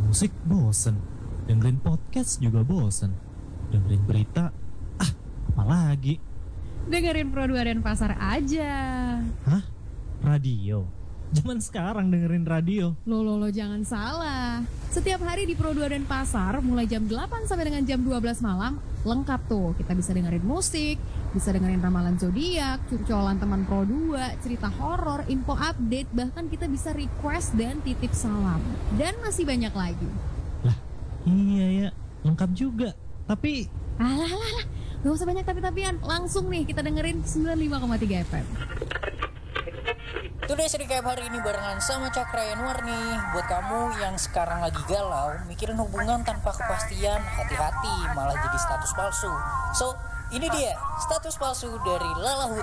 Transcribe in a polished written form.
musik bosen, dengerin podcast juga bosen, dengerin berita, apalagi? Dengerin Pro 2 Denpasar aja. Hah? Radio? Zaman sekarang dengerin radio. Lo jangan salah. Setiap hari di Pro 2 Denpasar mulai jam 8 sampai dengan jam 12 malam lengkap tuh. Kita bisa dengerin musik, bisa dengerin ramalan zodiak, curcolan teman Pro 2, cerita horor, info update, bahkan kita bisa request dan titip salam. Dan masih banyak lagi. Lah, iya ya, lengkap juga. Tapi Alah, gak usah banyak tapi-tapian. Langsung nih kita dengerin 95,3 FM. Today's Recap hari ini barengan sama Cakra Yanuar nih. Buat kamu yang sekarang lagi galau, mikirin hubungan tanpa kepastian, hati-hati malah jadi status palsu. So, ini dia status palsu dari Lala Huta.